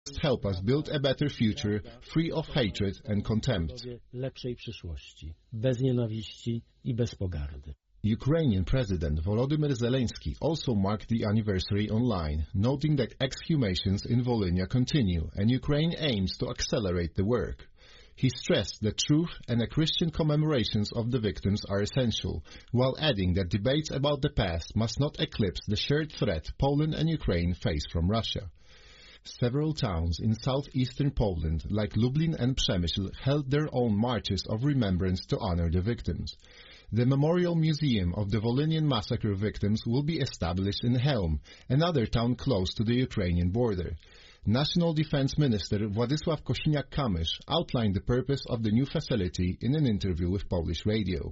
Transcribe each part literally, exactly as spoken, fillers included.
help us build a better future free of hatred and contempt. Lepszej przyszłości, bez nienawiści i bez pogardy. Ukrainian President Volodymyr Zelensky also marked the anniversary online, noting that exhumations in Volhynia continue and Ukraine aims to accelerate the work. He stressed that truth and a Christian commemorations of the victims are essential, while adding that debates about the past must not eclipse the shared threat Poland and Ukraine face from Russia. Several towns in southeastern Poland, like Lublin and Przemysl, held their own marches of remembrance to honor the victims. The Memorial Museum of the Volhynian massacre victims will be established in Helm, another town close to the Ukrainian border. National Defense Minister Władysław Kosiniak-Kamysz outlined the purpose of the new facility in an interview with Polish radio.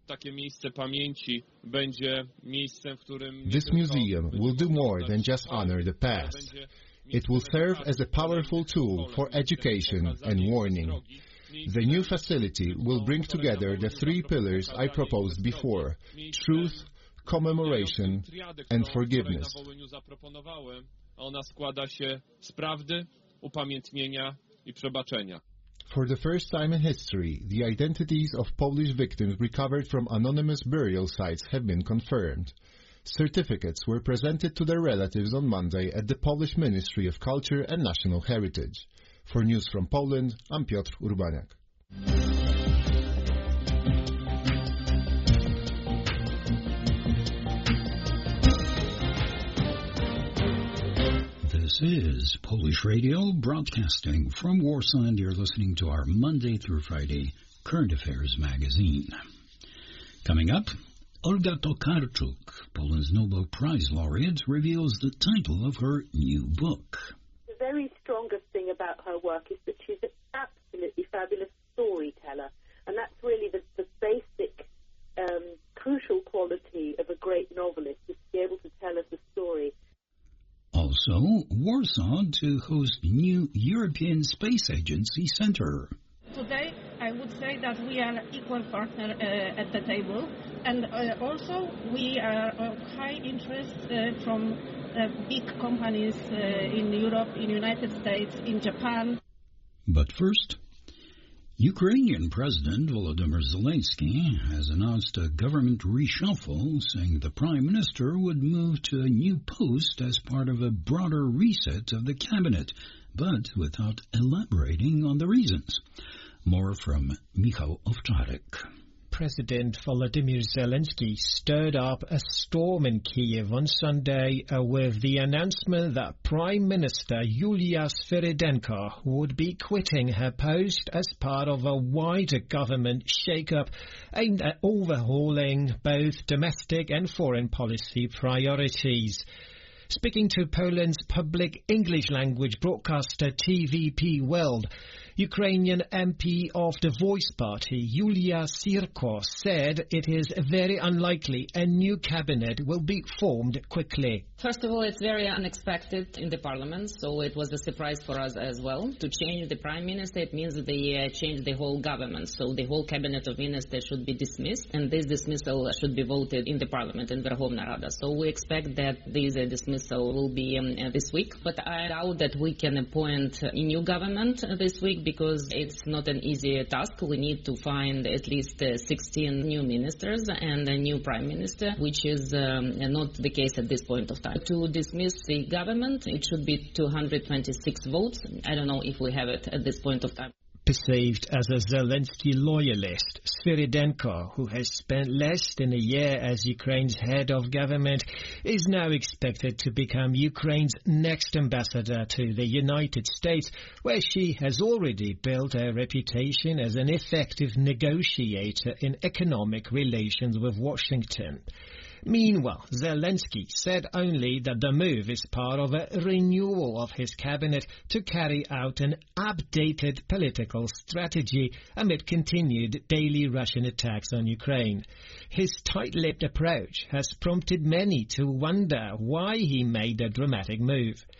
This museum will do more than just honor the past. It will serve as a powerful tool for education and warning. The new facility will bring together the three pillars I proposed before: truth, commemoration, and forgiveness. For the first time in history, the identities of Polish victims recovered from anonymous burial sites have been confirmed. Certificates were presented to their relatives on Monday at the Polish Ministry of Culture and National Heritage. For News from Poland, I'm Piotr Urbaniak. This is Polish Radio, broadcasting from Warsaw, and you're listening to our Monday through Friday Current Affairs magazine. Coming up, Olga Tokarczuk, Poland's Nobel Prize laureate, reveals the title of her new book. The very strongest thing about her work is that she's an absolutely fabulous storyteller, and that's really the, the basic, um, crucial quality of a great novelist, is to be able to tell us a story. Also, Warsaw to host new European Space Agency Center. Today, I would say that we are equal partner uh, at the table, and uh, also we are of high interest uh, from uh, big companies uh, in Europe, in the United States, in Japan. But first, Ukrainian President Volodymyr Zelensky has announced a government reshuffle, saying the Prime Minister would move to a new post as part of a broader reset of the cabinet, but without elaborating on the reasons. More from Michał Owczarek. President Volodymyr Zelensky stirred up a storm in Kiev on Sunday uh, with the announcement that Prime Minister Yulia Svyrydenko would be quitting her post as part of a wider government shake-up aimed at overhauling both domestic and foreign policy priorities. Speaking to Poland's public English language broadcaster T V P World, Ukrainian M P of the Voice Party, Yulia Sirko, said it is very unlikely a new cabinet will be formed quickly. First of all, it's very unexpected in the parliament, so it was a surprise for us as well. To change the prime minister, it means that they uh, change the whole government, so the whole cabinet of ministers should be dismissed, and this dismissal should be voted in the parliament, in Verkhovna Rada. So we expect that this uh, dismissal will be um, uh, this week, but I doubt that we can appoint a new government uh, this week, because it's not an easy task. We need to find at least uh, sixteen new ministers and a new prime minister, which is um, not the case at this point of time. To dismiss the government, it should be two hundred twenty-six votes. I don't know if we have it at this point of time. Perceived as a Zelensky loyalist, Svyrydenko, who has spent less than a year as Ukraine's head of government, is now expected to become Ukraine's next ambassador to the United States, where she has already built a reputation as an effective negotiator in economic relations with Washington. Meanwhile, Zelensky said only that the move is part of a renewal of his cabinet to carry out an updated political strategy amid continued daily Russian attacks on Ukraine. His tight-lipped approach has prompted many to wonder why he made the dramatic move.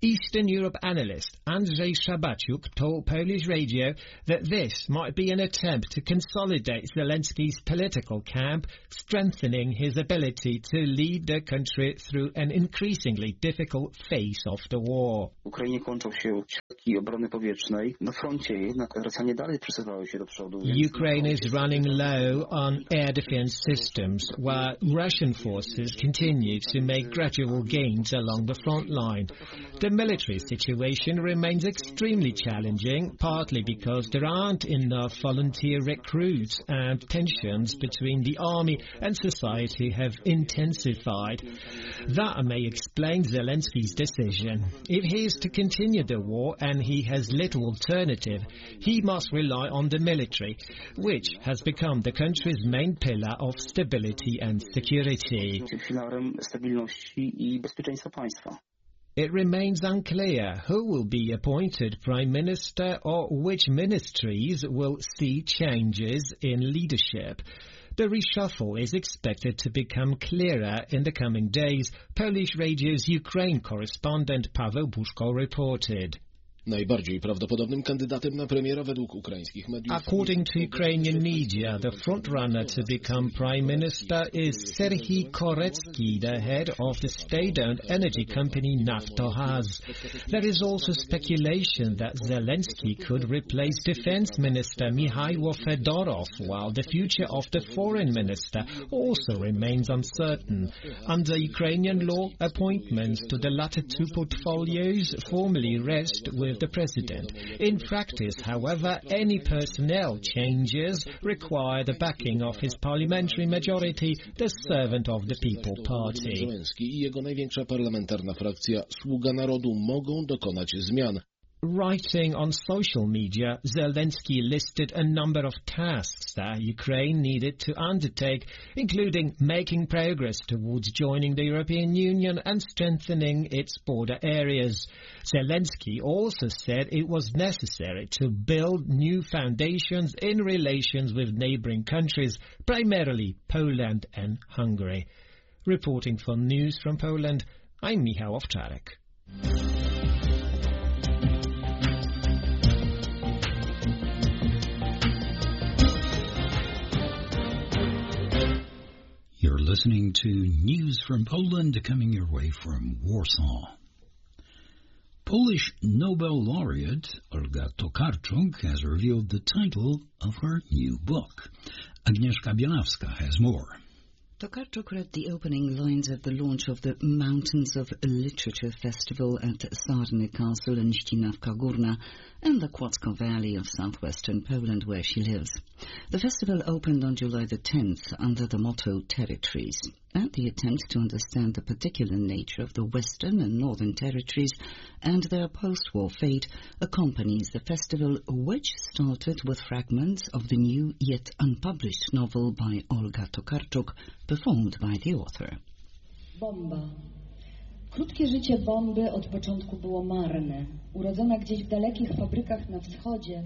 Eastern Europe analyst Andrzej Szabaciuk told Polish radio that this might be an attempt to consolidate Zelensky's political camp, strengthening his ability to lead the country through an increasingly difficult phase of the war. Ukrainie kończą się środki obrony powietrznej. Na froncie jednak Rosjanie dalej przesuwają się do przodu. Ukraine is running low on air defense systems, while Russian forces continue to make gradual gains along the front line. The military situation remains extremely challenging, partly because there aren't enough volunteer recruits and tensions between the army and society have intensified. That may explain Zelensky's decision. If he is to continue the war and he has little alternative, he must rely on the military, which has become the country's main pillar of stability and security. Filarem stabilności i bezpieczeństwa państwa. It remains unclear who will be appointed Prime Minister or which ministries will see changes in leadership. The reshuffle is expected to become clearer in the coming days, Polish Radio's Ukraine correspondent Paweł Buszko reported. Najbardziej prawdopodobnym kandydatem na premiera według ukraińskich mediów. According to Ukrainian media, the frontrunner to become prime minister is Serhiy Korecki, the head of the state-owned energy company Naftogaz. There is also speculation that Zelensky could replace defense minister Mikhailo Fedorov, while the future of the foreign minister also remains uncertain. Under Ukrainian law, appointments to the latter two portfolios formally rest with the president. In practice, however, any personnel changes require the backing of his parliamentary majority, the Servant of the People Party. Zełenski i jego największa parlamentarna frakcja Sługa Narodu mogą dokonać zmian. Writing on social media, Zelensky listed a number of tasks that Ukraine needed to undertake, including making progress towards joining the European Union and strengthening its border areas. Zelensky also said it was necessary to build new foundations in relations with neighboring countries, primarily Poland and Hungary. Reporting for News from Poland, I'm Michał Owczarek. You're listening to News from Poland coming your way from Warsaw. Polish Nobel laureate Olga Tokarczuk has revealed the title of her new book. Agnieszka Bielawska has more. Tokarczuk read the opening lines at the launch of the Mountains of Literature Festival at Sarny Castle in Ścinawka Górna in the Kłodzko Valley of southwestern Poland, where she lives. The festival opened on July the tenth under the motto Territories, and the attempt to understand the particular nature of the western and northern territories and their post-war fate accompanies the festival, which started with fragments of the new yet unpublished novel by Olga Tokarczuk, performed by the author. Bomba. Krótkie życie bomby od początku było marne. Urodzona gdzieś w dalekich fabrykach na wschodzie.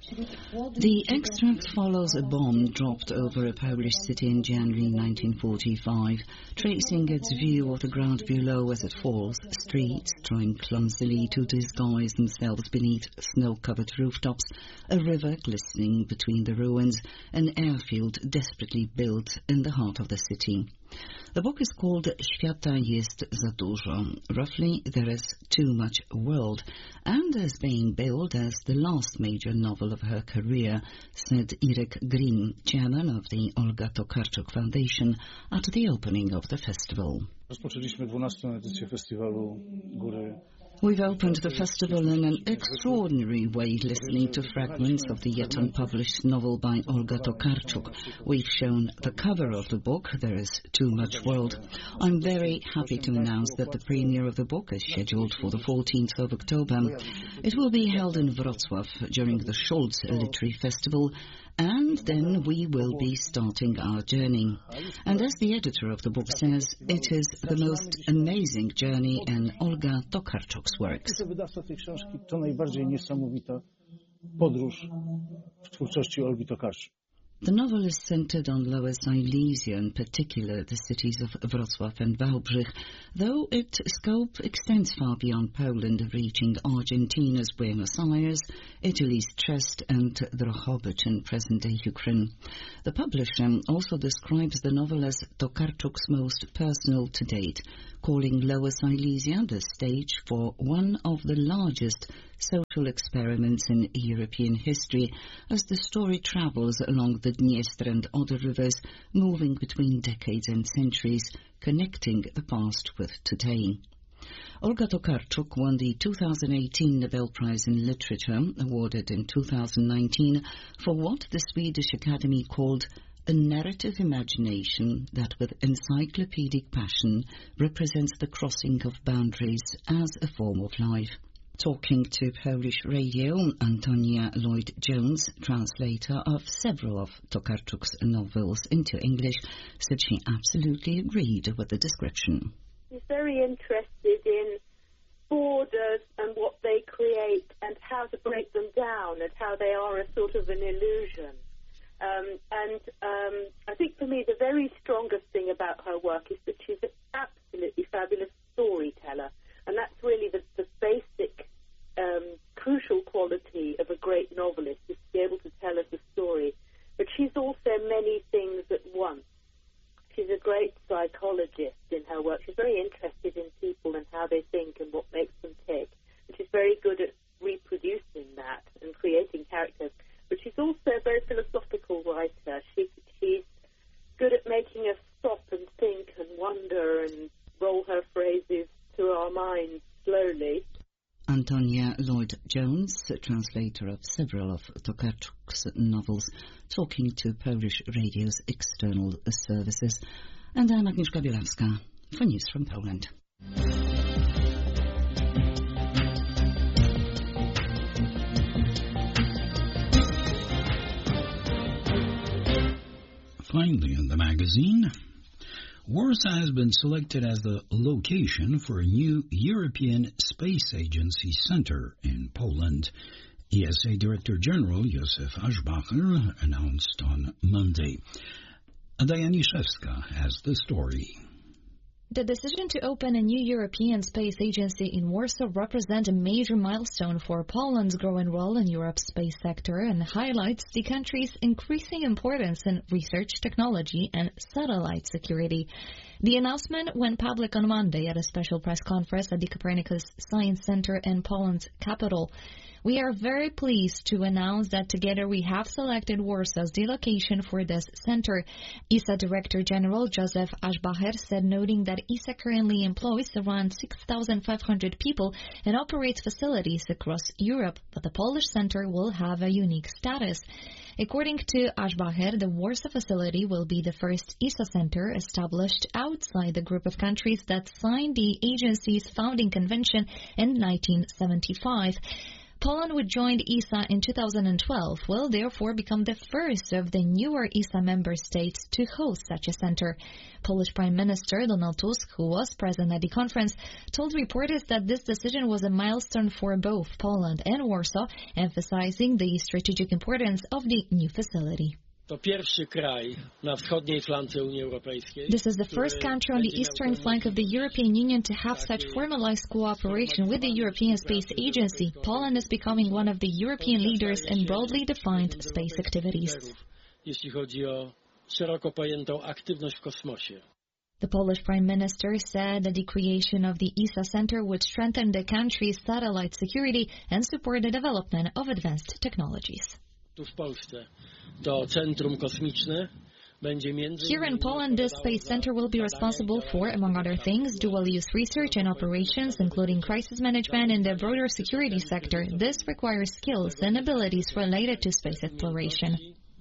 The extract follows a bomb dropped over a Polish city in January nineteen forty-five, tracing its view of the ground below as it falls, streets trying clumsily to disguise themselves beneath snow-covered rooftops, a river glistening between the ruins, an airfield desperately built in the heart of the city. The book is called Świata jest za dużo. Roughly, there is too much world, and is being billed as the last major novel of her career, said Irek Green, chairman of the Olga Tokarczuk Foundation, at the opening of the festival. Rozpoczęliśmy dwunastą edycję festiwalu Góry. We've opened the festival in an extraordinary way, listening to fragments of the yet unpublished novel by Olga Tokarczuk. We've shown the cover of the book, There is Too Much World. I'm very happy to announce that the premiere of the book is scheduled for the fourteenth of October. It will be held in Wrocław during the Scholz Literary Festival, and then we will be starting our journey. And as the editor of the book says, it is the most amazing journey in Olga Tokarczuk's works. Wydawca tej książki to najbardziej niesamowita podróż w twórczości Olgi Tokarczuk. The novel is centered on Lower Silesia, in particular the cities of Wrocław and Wałbrzych, though its scope extends far beyond Poland, reaching Argentina's Buenos Aires, Italy's Trieste and Drohobych in present-day Ukraine. The publisher also describes the novel as Tokarczuk's most personal to date, calling Lower Silesia the stage for one of the largest social experiments in European history, as the story travels along the Dniester and Oder rivers, moving between decades and centuries, connecting the past with today. Olga Tokarczuk won the two thousand eighteen Nobel Prize in Literature, awarded in two thousand nineteen, for what the Swedish Academy called a narrative imagination that with encyclopedic passion represents the crossing of boundaries as a form of life. Talking to Polish radio, Antonia Lloyd-Jones, translator of several of Tokarczuk's novels into English, said she absolutely agreed with the description. He's very interested in borders and what they create and how to break them down and how they are a sort of an illusion. Um, and um, I think for me the very strongest thing about her work is that she's an absolutely fabulous storyteller. And that's really the, the basic, um, crucial quality of a great novelist, is to be able to tell us a story. But she's also many things at once. She's a great psychologist in her work. She's very interested in people and how they think and what makes them tick. And she's very good at reproducing that and creating characters. But she's also a very philosophical writer. She, she's good at making us stop and think and wonder and roll her phrases to our minds slowly. Antonia Lloyd-Jones, translator of several of Tokarczuk's novels, talking to Polish radio's external services. And I'm Agnieszka Bielawska for News from Poland. Finally in the magazine, Warsaw has been selected as the location for a new European Space Agency Center in Poland. E S A Director General Józef Aschbacher announced on Monday. Ada Janiszewska has the story. The decision to open a new European Space Agency in Warsaw represents a major milestone for Poland's growing role in Europe's space sector and highlights the country's increasing importance in research, technology, and satellite security. The announcement went public on Monday at a special press conference at the Copernicus Science Center in Poland's capital. We are very pleased to announce that together we have selected Warsaw as the location for this center, E S A Director General Józef Aschbacher said, noting that E S A currently employs around six thousand five hundred people and operates facilities across Europe, but the Polish center will have a unique status. According to Aschbacher, the Warsaw facility will be the first E S A center established outside the group of countries that signed the agency's founding convention in nineteen seventy-five. Poland, which joined E S A in two thousand twelve, will therefore become the first of the newer E S A member states to host such a center. Polish Prime Minister Donald Tusk, who was present at the conference, told reporters that this decision was a milestone for both Poland and Warsaw, emphasizing the strategic importance of the new facility. This is the first country on the eastern flank of the European Union to have such formalized cooperation with the European Space Agency. Poland is becoming one of the European leaders in broadly defined space activities. The Polish Prime Minister said that the creation of the E S A Center would strengthen the country's satellite security and support the development of advanced technologies. Here in Poland, this space center will be responsible for, among other things, dual-use research and operations, including crisis management in the broader security sector. This requires skills and abilities related to space exploration.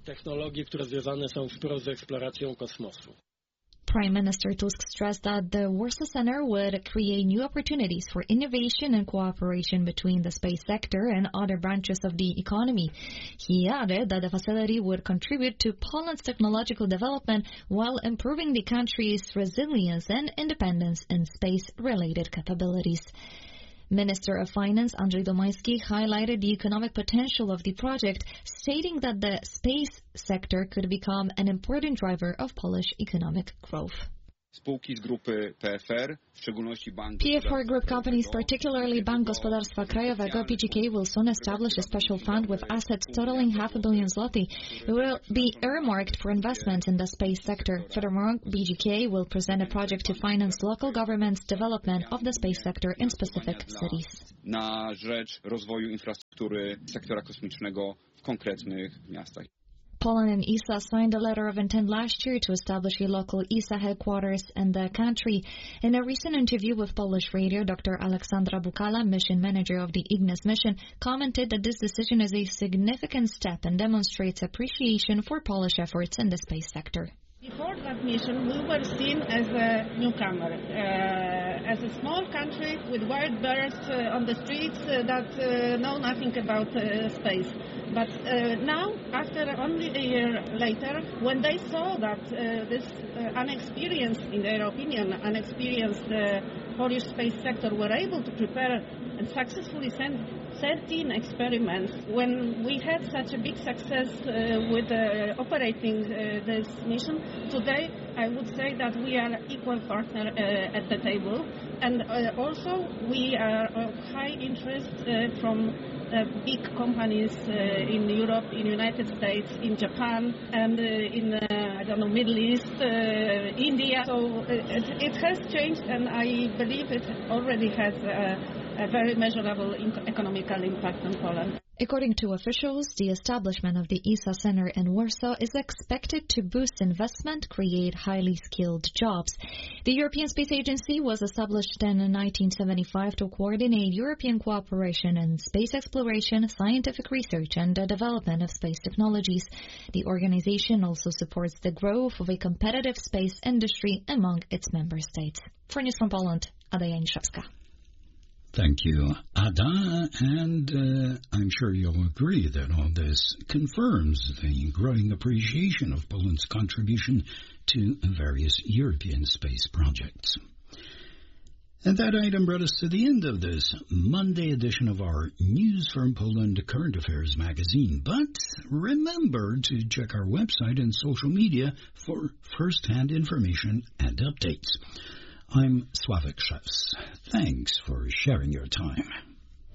Prime Minister Tusk stressed that the Warsaw Center would create new opportunities for innovation and cooperation between the space sector and other branches of the economy. He added that the facility would contribute to Poland's technological development while improving the country's resilience and independence in space-related capabilities. Minister of Finance Andrzej Domański highlighted the economic potential of the project, stating that the space sector could become an important driver of Polish economic growth. P F R Group companies, particularly Bank Gospodarstwa Krajowego, B G K, will soon establish a special fund with assets totaling half a billion zloty. It will be earmarked for investment in the space sector. Furthermore, B G K will present a project to finance local government's development of the space sector in specific cities. Na rzecz rozwoju infrastruktury sektora kosmicznego w konkretnych miastach. Poland and E S A signed a letter of intent last year to establish a local E S A headquarters in the country. In a recent interview with Polish radio, Doctor Aleksandra Bukala, mission manager of the Ignis mission, commented that this decision is a significant step and demonstrates appreciation for Polish efforts in the space sector. Before that mission, we were seen as a newcomer, uh, as a small country with wild birds uh, on the streets uh, that uh, know nothing about uh, space. But uh, now, after only a year later, when they saw that uh, this uh, unexperienced, in their opinion, unexperienced uh, Polish space sector were able to prepare and successfully send thirteen experiments, when we had such a big success uh, with uh, operating uh, this mission, today I would say that we are equal partner uh, at the table. And uh, also we are of high interest uh, from uh, big companies uh, in Europe, in the United States, in Japan, and uh, in, uh, I don't know, Middle East, uh, India. So uh, it, it has changed, and I believe it already has uh, a very measurable economical impact on Poland. According to officials, the establishment of the E S A Center in Warsaw is expected to boost investment, create highly skilled jobs. The European Space Agency was established in nineteen seventy-five to coordinate European cooperation in space exploration, scientific research, and the development of space technologies. The organization also supports the growth of a competitive space industry among its member states. For News from Poland, Ada Janiszewska. Thank you, Ada, and uh, I'm sure you'll agree that all this confirms the growing appreciation of Poland's contribution to various European space projects. And that item brought us to the end of this Monday edition of our News from Poland Current Affairs magazine. But remember to check our website and social media for first-hand information and updates. I'm Sławek Szewc. Thanks for sharing your time.